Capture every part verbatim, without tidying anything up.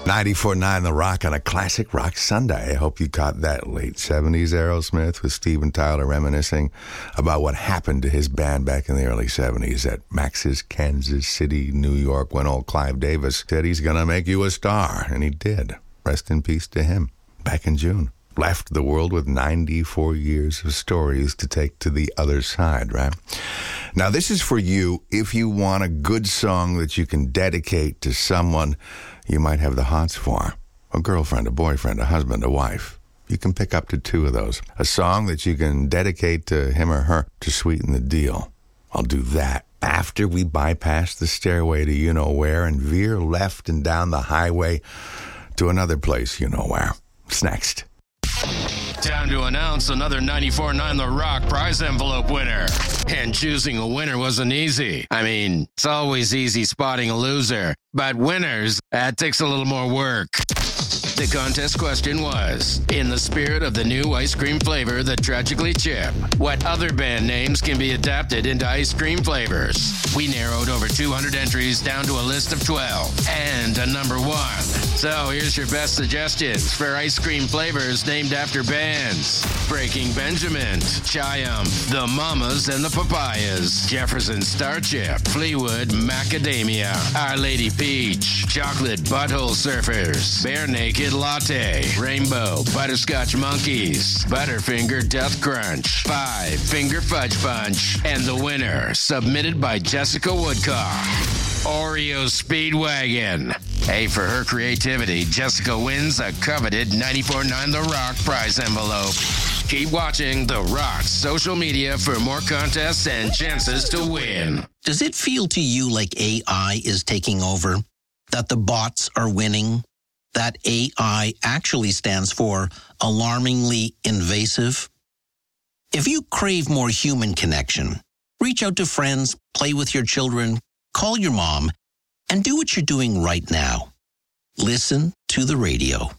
ninety-four point nine The Rock on a classic rock Sunday. I hope you caught that late seventies Aerosmith with Steven Tyler reminiscing about what happened to his band back in the early seventies at Max's Kansas City, New York, when old Clive Davis said he's going to make you a star. And he did. Rest in peace to him. Back in June. Left the world with ninety-four years of stories to take to the other side, right? Now, this is for you if you want a good song that you can dedicate to someone you might have the hots for. A girlfriend, a boyfriend, a husband, a wife. You can pick up to two of those. A song that you can dedicate to him or her to sweeten the deal. I'll do that after we bypass the stairway to you-know-where and veer left and down the highway to another place you-know-where. It's next. Time to announce another ninety-four point nine The Rock prize envelope winner. And choosing a winner wasn't easy. I mean, it's always easy spotting a loser. But winners, that takes a little more work. The contest question was, in the spirit of the new ice cream flavor, the Tragically Chip, what other band names can be adapted into ice cream flavors? We narrowed over two hundred entries down to a list of twelve, and a number one. So here's your best suggestions for ice cream flavors named after bands. Breaking Benjamin, Triumph, The Mamas and the Papayas, Jefferson Star Chip, Fleetwood Macadamia, Our Lady Peach, Chocolate Butthole Surfers, Bare Naked Latte, Rainbow Butterscotch Monkeys, Butterfinger Death Crunch, Five Finger Fudge Punch, and the winner, submitted by Jessica Woodcock, Oreo Speedwagon. Hey, for her creativity, Jessica wins a coveted ninety-four point nine The Rock prize envelope. Keep watching The Rock's social media for more contests and chances to win. Does it feel to you like A I is taking over? That the bots are winning? That A I actually stands for alarmingly invasive? If you crave more human connection, reach out to friends, play with your children, call your mom, and do what you're doing right now. Listen to the radio.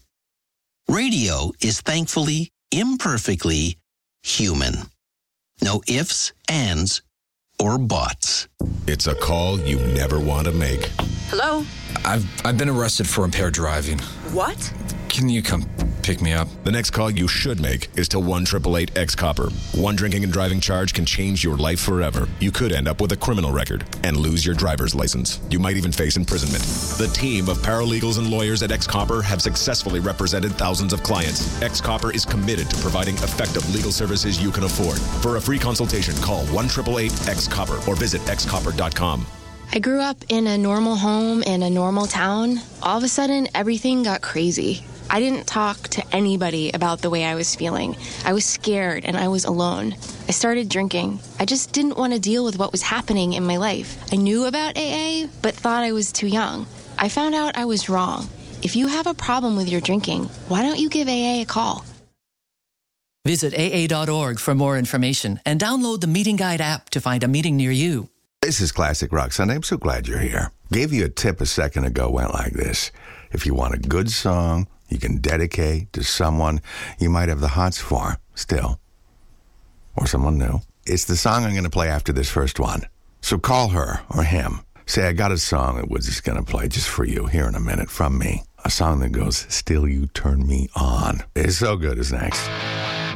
Radio is thankfully, imperfectly human. No ifs, ands, or buts. It's a call you never want to make. Hello? I've I've been arrested for impaired driving. What? Can you come pick me up? The next call you should make is to one eight eight eight X Copper. One drinking and driving charge can change your life forever. You could end up with a criminal record and lose your driver's license. You might even face imprisonment. The team of paralegals and lawyers at X Copper have successfully represented thousands of clients. X Copper is committed to providing effective legal services you can afford. For a free consultation, call one eight eight eight X Copper or visit x copper dot com. I grew up in a normal home in a normal town. All of a sudden, everything got crazy. I didn't talk to anybody about the way I was feeling. I was scared and I was alone. I started drinking. I just didn't want to deal with what was happening in my life. I knew about A A, but thought I was too young. I found out I was wrong. If you have a problem with your drinking, why don't you give A A a call? Visit A A dot org for more information and download the Meeting Guide app to find a meeting near you. This is Classic Rock Sunday. I'm so glad you're here. Gave you a tip a second ago, went like this. If you want a good song you can dedicate to someone you might have the hots for still, or someone new, it's the song I'm going to play after this first one. So call her or him. Say, I got a song that was just going to play just for you here in a minute from me. A song that goes, Still You Turn Me On. It's so good. It's next.